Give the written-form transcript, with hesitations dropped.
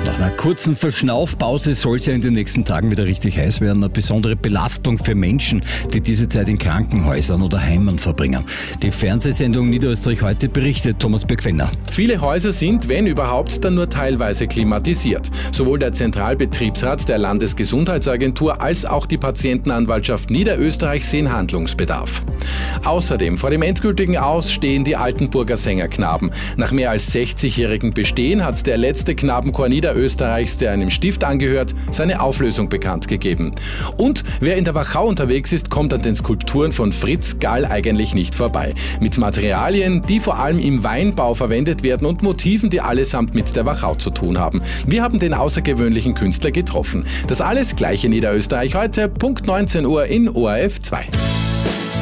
Nach einer kurzen Verschnaufpause soll es ja in den nächsten Tagen wieder richtig heiß werden. Eine besondere Belastung für Menschen, die diese Zeit in Krankenhäusern oder Heimen verbringen. Die Fernsehsendung Niederösterreich heute berichtet Thomas Birkfellner. Viele Häuser sind, wenn überhaupt, dann nur teilweise klimatisiert. Sowohl der Zentralbetriebsrat der Landesgesundheitsagentur als auch die Patientenanwaltschaft Niederösterreich sehen Handlungsbedarf. Außerdem vor dem endgültigen Aus stehen die Altenburger Sängerknaben. Nach mehr als 60-jährigem Bestehen hat der letzte Knabenchor Niederösterreichs, der einem Stift angehört, seine Auflösung bekannt gegeben. Und wer in der Wachau unterwegs ist, kommt an den Skulpturen von Fritz Gall eigentlich nicht vorbei. Mit Materialien, die vor allem im Weinbau verwendet werden und Motiven, die allesamt mit der Wachau zu tun haben. Wir haben den außergewöhnlichen Künstler getroffen. Das alles gleich in Niederösterreich heute, Punkt 19 Uhr in ORF 2.